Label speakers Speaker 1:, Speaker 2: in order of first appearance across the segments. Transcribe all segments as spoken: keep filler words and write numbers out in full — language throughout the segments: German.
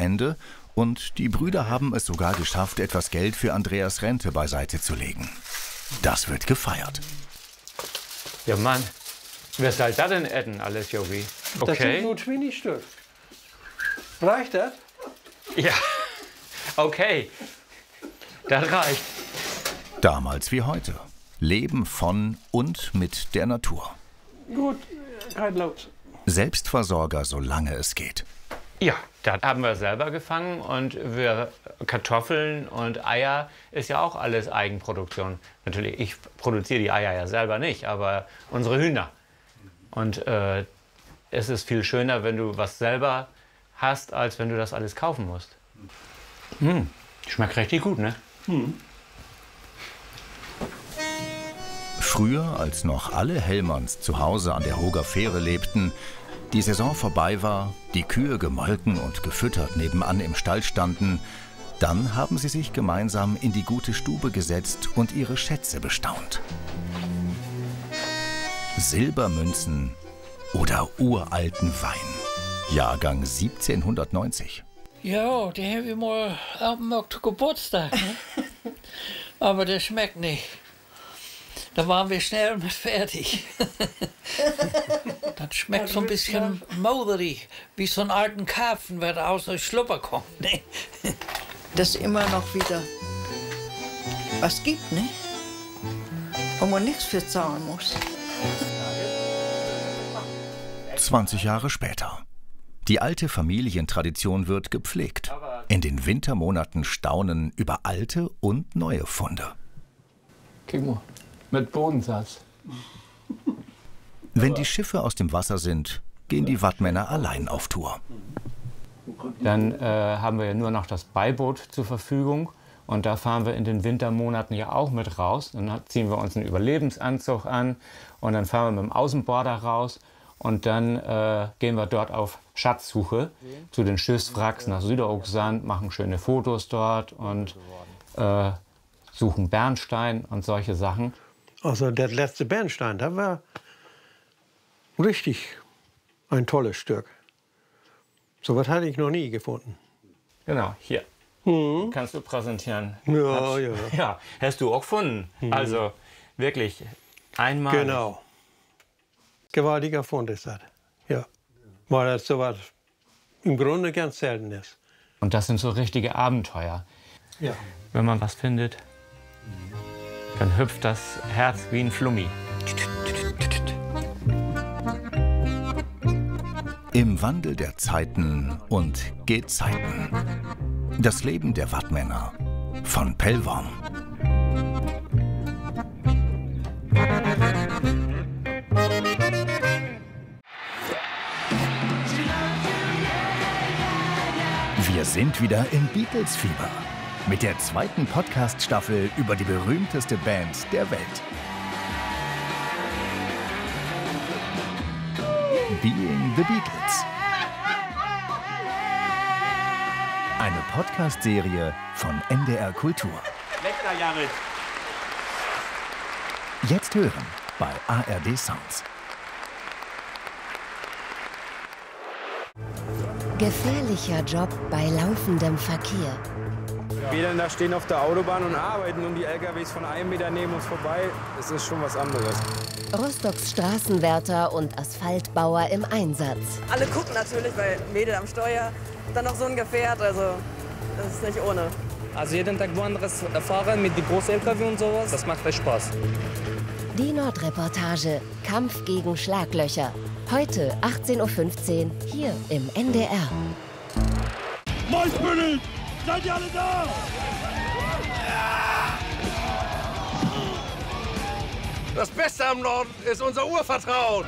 Speaker 1: Ende und die Brüder haben es sogar geschafft, etwas Geld für Andreas Rente beiseite zu legen. Das wird gefeiert.
Speaker 2: Ja, Mann, wer soll das denn essen, alles, Jogi? Okay.
Speaker 3: Das sind nur zwanzig Stück. Reicht das?
Speaker 2: Ja, okay. Das reicht.
Speaker 1: Damals wie heute. Leben von und mit der Natur.
Speaker 3: Gut, kein Los.
Speaker 1: Selbstversorger, solange es geht.
Speaker 2: Ja, das haben wir selber gefangen und wir Kartoffeln und Eier ist ja auch alles Eigenproduktion. Natürlich, ich produziere die Eier ja selber nicht, aber unsere Hühner. Und äh, es ist viel schöner, wenn du was selber hast, als wenn du das alles kaufen musst. Mmh, schmeckt richtig gut, ne?
Speaker 3: Hm.
Speaker 1: Früher, als noch alle Hellmanns zu Hause an der Hoger Fähre lebten, die Saison vorbei war, die Kühe gemolken und gefüttert nebenan im Stall standen, dann haben sie sich gemeinsam in die gute Stube gesetzt und ihre Schätze bestaunt. Silbermünzen oder uralten Wein. Jahrgang siebzehnhundertneunzig.
Speaker 4: Ja, die haben wir mal am Geburtstag. Ne? Aber der schmeckt nicht. Da waren wir schnell mit fertig. Das schmeckt so ein bisschen moderig, wie so einen alten Karpfen, der da aus der Schlupper kommt. Ne?
Speaker 5: Dass immer noch wieder was gibt, ne? Wo man nichts für zahlen muss.
Speaker 1: zwanzig Jahre später. Die alte Familientradition wird gepflegt. In den Wintermonaten staunen über alte und neue Funde.
Speaker 3: Guck mal, mit Bodensatz.
Speaker 1: Wenn die Schiffe aus dem Wasser sind, gehen die Wattmänner allein auf Tour.
Speaker 2: Dann äh, haben wir ja nur noch das Beiboot zur Verfügung. Und da fahren wir in den Wintermonaten ja auch mit raus. Dann ziehen wir uns einen Überlebensanzug an und dann fahren wir mit dem Außenborder raus. Und dann äh, gehen wir dort auf Schatzsuche zu den Schiffswracks nach Süderoogsand, machen schöne Fotos dort und äh, suchen Bernstein und solche Sachen.
Speaker 3: Also der letzte Bernstein, das war richtig ein tolles Stück. So was hatte ich noch nie gefunden.
Speaker 2: Genau, hier.
Speaker 3: Hm.
Speaker 2: Kannst du präsentieren.
Speaker 3: Ja,
Speaker 2: Hast,
Speaker 3: ja.
Speaker 2: Ja, hast du auch gefunden.
Speaker 3: Hm.
Speaker 2: Also wirklich einmal.
Speaker 3: Genau. Gewaltiger Fund ist das. Ja. Weil das sowas im Grunde ganz selten ist.
Speaker 2: Und das sind so richtige Abenteuer.
Speaker 3: Ja.
Speaker 2: Wenn man was findet, dann hüpft das Herz wie ein Flummi.
Speaker 1: Im Wandel der Zeiten und Gezeiten. Das Leben der Wattmänner von Pellworm. Wir sind wieder im Beatles-Fieber mit der zweiten Podcast-Staffel über die berühmteste Band der Welt. Being the Beatles. Eine Podcast-Serie von N D R Kultur. Jetzt hören bei A R D Sounds.
Speaker 6: Gefährlicher Job bei laufendem Verkehr.
Speaker 7: Wir dann da stehen auf der Autobahn und arbeiten und die L K Ws von einem Meter neben uns vorbei, das ist schon was anderes.
Speaker 6: Rostocks Straßenwärter und Asphaltbauer im Einsatz.
Speaker 8: Alle gucken natürlich, weil Mädel am Steuer, dann noch so ein Gefährt, also das ist nicht ohne.
Speaker 9: Also jeden Tag woanders fahren mit den großen L K W und sowas, das macht echt Spaß.
Speaker 6: Die Nordreportage, Kampf gegen Schlaglöcher. Heute achtzehn Uhr fünfzehn hier im N D R.
Speaker 10: Maisbüttel! Seid ihr alle da?
Speaker 11: Das Beste am Norden ist unser Urvertrauen.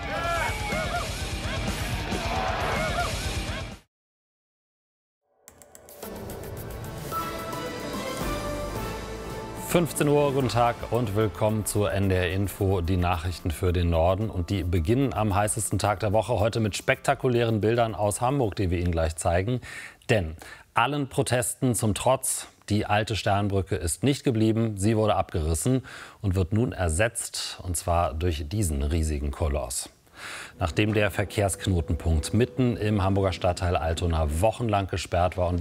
Speaker 12: fünfzehn Uhr, guten Tag und willkommen zur N D R Info, die Nachrichten für den Norden. Und die beginnen am heißesten Tag der Woche heute mit spektakulären Bildern aus Hamburg, die wir Ihnen gleich zeigen. Denn allen Protesten zum Trotz, die alte Sternbrücke ist nicht geblieben, sie wurde abgerissen und wird nun ersetzt, und zwar durch diesen riesigen Koloss. Nachdem der Verkehrsknotenpunkt mitten im Hamburger Stadtteil Altona wochenlang gesperrt war und